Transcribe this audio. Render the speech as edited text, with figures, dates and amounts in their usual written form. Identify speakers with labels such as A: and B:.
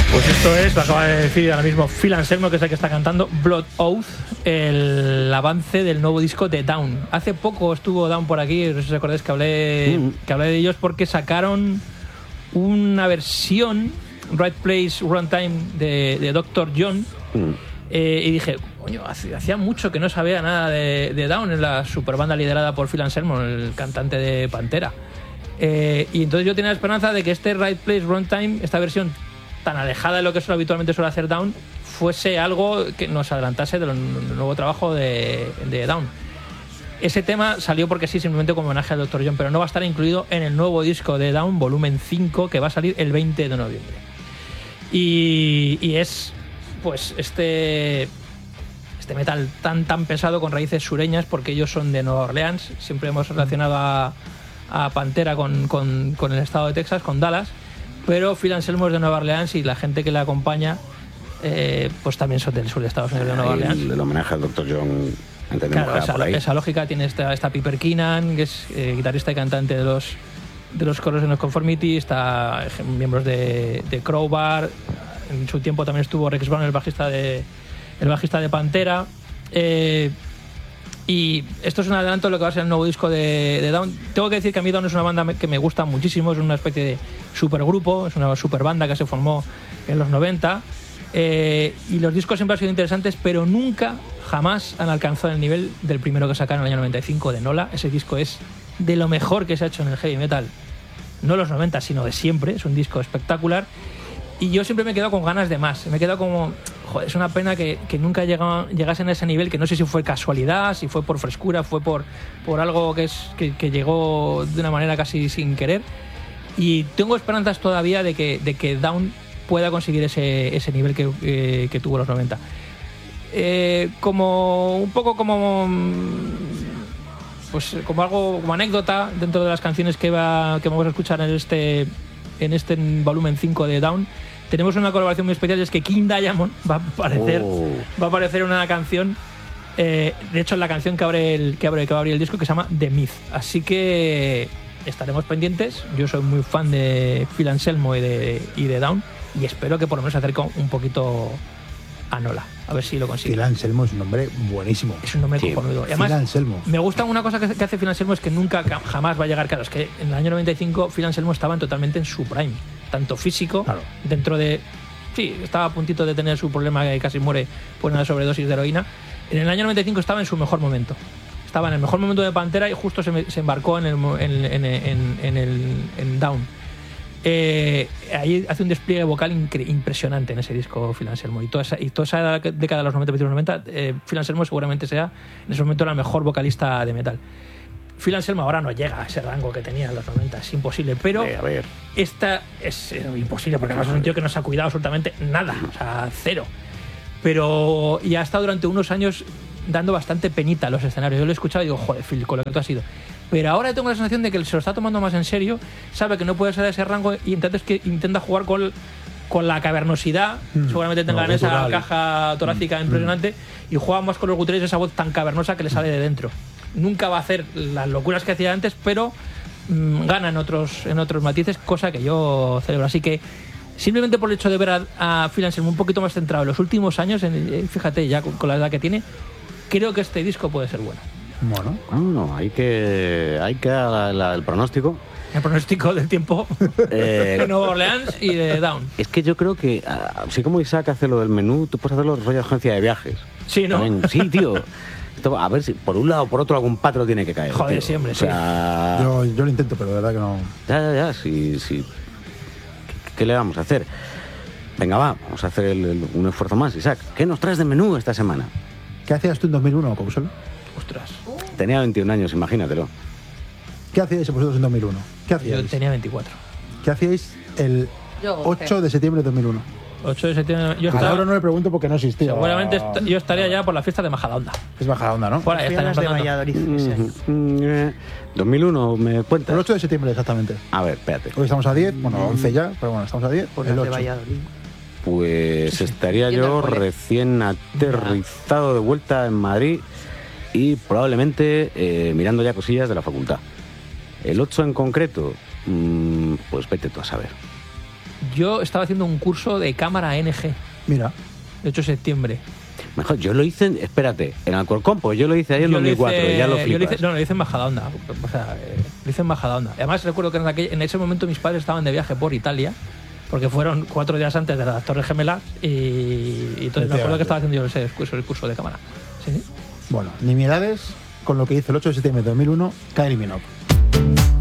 A: Pues esto es, lo acaba de decir ahora mismo Phil Anselmo, que es el que está cantando Blood Oath, el avance del nuevo disco de Down. Hace poco estuvo Down por aquí, no sé si os acordáis que hablé de ellos porque sacaron una versión Right Place, Wrong Time de Dr. John. Y dije, coño, hacía mucho que no sabía nada de Down, en la super banda liderada por Phil Anselmo, el cantante de Pantera. Y entonces yo tenía la esperanza de que este Right Place, Wrong Time, esta versión tan alejada de lo que habitualmente suele hacer Down, fuese algo que nos adelantase del nuevo trabajo de Down. Ese tema salió porque sí, simplemente como homenaje al Dr. John, pero no va a estar incluido en el nuevo disco de Down, volumen 5, que va a salir el 20 de noviembre. Y es pues este metal tan pesado con raíces sureñas, porque ellos son de Nueva Orleans. Siempre hemos relacionado a Pantera con el estado de Texas, con Dallas, pero Phil Anselmo es de Nueva Orleans y la gente que le acompaña pues también son del sur de Estados Unidos, de Nueva Orleans.
B: El homenaje al Dr. John, entendemos,
A: claro, esa lógica tiene esta Piper Keenan, que es guitarrista y cantante de los Coros en los Conformity, está miembros de Crowbar. En su tiempo también estuvo Rex Brown, el bajista de Pantera. Y esto es un adelanto de lo que va a ser el nuevo disco de Down. Tengo que decir que a mí Down es una banda que me gusta muchísimo, es una especie de supergrupo, es una super banda que se formó en los 90. Y los discos siempre han sido interesantes, pero nunca, jamás han alcanzado el nivel del primero que sacaron en el año 95 de Nola. Ese disco es de lo mejor que se ha hecho en el heavy metal, no los 90, sino de siempre. Es un disco espectacular. Y yo siempre me he quedado con ganas de más. Me he quedado como, joder, es una pena que nunca llegasen a ese nivel, que no sé si fue casualidad, si fue por frescura, fue por algo que llegó de una manera casi sin querer. Y tengo esperanzas todavía de que Down pueda conseguir ese nivel que tuvo los 90. Un poco como algo, como anécdota dentro de las canciones que vamos a escuchar en este volumen 5 de Down, tenemos una colaboración muy especial, y es que King Diamond va a aparecer en una canción, de hecho en la canción que va a abrir el disco, que se llama The Myth. Así que estaremos pendientes. Yo soy muy fan de Phil Anselmo y de Down, y espero que por lo menos se acerque un poquito a Nola, a ver si lo consigue.
C: Phil Anselmo es un nombre buenísimo.
A: Es un nombre cojonudo. Y además,
C: Phil Anselmo.
A: Me gusta una cosa que hace Phil Anselmo, es que nunca, jamás va a llegar. Claro, es que en el año 95 Phil Anselmo estaba totalmente en su prime, tanto físico, claro, dentro de... Sí, estaba a puntito de tener su problema, que casi muere por una sobredosis de heroína. En el año 95 estaba en su mejor momento. Estaba en el mejor momento de Pantera y justo se embarcó en Down. Ahí hace un despliegue vocal impresionante en ese disco Phil Anselmo, y toda esa década de los 90, 90, Phil Anselmo seguramente sea en ese momento la mejor vocalista de metal. Phil Anselmo ahora no llega a ese rango que tenía en los 90, es imposible, pero esta es imposible, porque además es un tío que no se ha cuidado absolutamente nada, o sea, cero. Pero ya ha estado durante unos años dando bastante penita a los escenarios. Yo lo he escuchado y digo, joder, Phil, con lo que tú has sido. Pero ahora tengo la sensación de que se lo está tomando más en serio, sabe que no puede ser de ese rango y intenta jugar con la cavernosidad, seguramente tengan esa caja torácica impresionante, y juega más con los guturales, esa voz tan cavernosa que le sale de dentro. Nunca va a hacer las locuras que hacía antes, pero gana en otros matices, cosa que yo celebro. Así que simplemente por el hecho de ver a Phil Anselmo un poquito más centrado en los últimos años, fíjate ya con la edad que tiene, creo que este disco puede ser bueno.
B: Bueno, no, hay que dar el pronóstico.
A: El pronóstico del tiempo de Nueva Orleans y de Down.
B: Es que yo creo que, así como Isaac hace lo del menú, tú puedes hacerlo de rollo de agencia de viajes.
A: Sí, ¿no?
B: También, sí, tío. Esto, a ver si por un lado o por otro algún patro tiene que caer.
A: Joder,
B: tío.
A: siempre,
B: o sea,
A: sí.
C: Yo lo intento, pero de verdad que no.
B: Ya, sí. ¿Qué le vamos a hacer? Venga, vamos a hacer un esfuerzo más, Isaac. ¿Qué nos traes de menú esta semana?
C: ¿Qué hacías tú en 2001, Couselo?
A: Ostras.
B: Tenía 21 años, imagínatelo.
C: ¿Qué hacíais vosotros en 2001? ¿Qué hacíais?
A: Yo tenía 24.
C: ¿Qué hacíais el 8 de septiembre de 2001?
A: 8 de septiembre.
C: Ahora no le pregunto porque no existía.
A: Seguramente yo estaría ya por la fiesta de Majadahonda.
C: Es Majadahonda, ¿no?
A: Por ahí
D: las de Valladolid ese año.
B: 2001, ¿me cuentas?
C: El 8 de septiembre, exactamente.
B: A ver, espérate.
C: Hoy estamos a 10, bueno, 11 ya, pero bueno, estamos a 10.
D: Por
C: el
D: las
C: 8.
D: de Valladolid.
B: Pues estaría yo recién aterrizado de vuelta en Madrid y probablemente mirando ya cosillas de la facultad. El 8 en concreto, pues vete tú a saber.
A: Yo estaba haciendo un curso de cámara NG.
C: Mira.
A: El 8 de septiembre.
B: Mejor, yo lo hice, espérate, en Alcorcón, pues yo lo hice ahí en 2004, ya lo flipas.
A: Lo hice en Majadahonda. O sea, lo hice en Majadahonda. Además, recuerdo que en ese momento mis padres estaban de viaje por Italia, porque fueron 4 días antes de las Torres Gemelas, y entonces me acuerdo que estaba haciendo yo el curso de cámara. ¿Sí?
C: Bueno, nimiedades con lo que hizo el 8 de septiembre de 2001, Kylie Minogue.